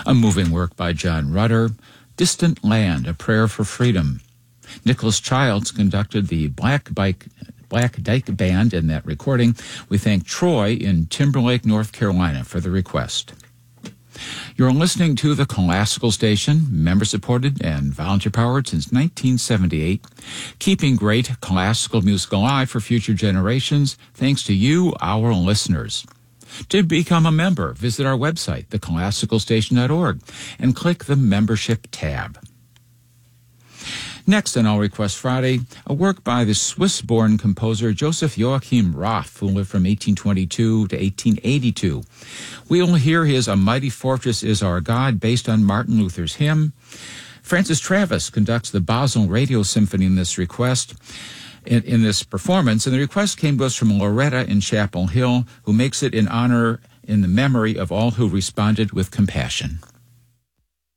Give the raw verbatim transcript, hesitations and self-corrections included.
A moving work by John Rutter, Distant Land, A Prayer for Freedom. Nicholas Childs conducted the Black Bike Black Dyke Band in that recording. We thank Troy in Timberlake, North Carolina for the request. You're listening to the Classical Station, member-supported and volunteer-powered since nineteen seventy-eight, keeping great classical music alive for future generations thanks to you, our listeners. To become a member, visit our website, the classical station dot org, and click the Membership tab. Next on All Request Friday, a work by the Swiss-born composer Joseph Joachim Raff, who lived from eighteen twenty-two to eighteen eighty-two. We'll hear his A Mighty Fortress Is Our God, based on Martin Luther's hymn. Francis Travis conducts the Basel Radio Symphony in this request, in, in this performance, and the request came to us from Loretta in Chapel Hill, who makes it in honor, in the memory of all who responded with compassion.